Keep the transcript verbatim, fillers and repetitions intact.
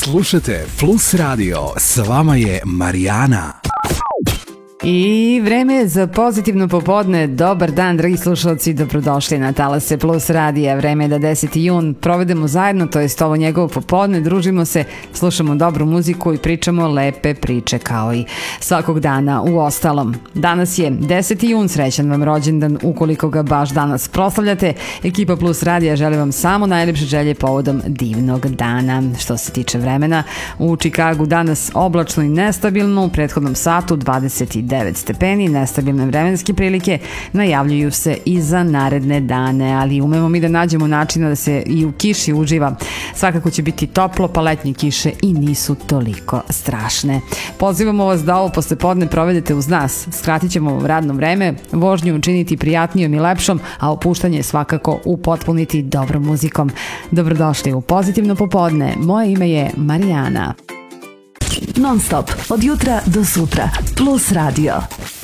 Slušajte Plus Radio, s vama je Marijana. I vreme je za pozitivno popodne. Dobar dan, dragi slušalci, dobrodošli na Talase Plus Radija. Vreme je da deseti jun provedemo zajedno, to jest ovo njegovo popodne, družimo se, slušamo dobru muziku i pričamo lepe priče kao i svakog dana u ostalom. Danas je deseti jun, srećan vam rođendan ukoliko ga baš danas proslavljate. Ekipa Plus Radija želi vam samo najljepše želje povodom divnog dana. Što se tiče vremena, u Čikagu danas oblačno i nestabilno, u prethodnom satu dvadeset devet stepeni, nestabilne vremenske prilike najavljuju se i za naredne dane, ali umemo mi da nađemo načina da se i u kiši uživa. Svakako će biti toplo, pa letnje kiše i nisu toliko strašne. Pozivamo vas da ovo poslepodne provedete uz nas. Skratit ćemo radno vreme, vožnju učiniti prijatnijom i lepšom, a opuštanje svakako upotpuniti dobrom muzikom. Dobrodošli u Pozitivno popodne. Moje ime je Marijana. Non stop, od jutra do sutra. Plus Radio.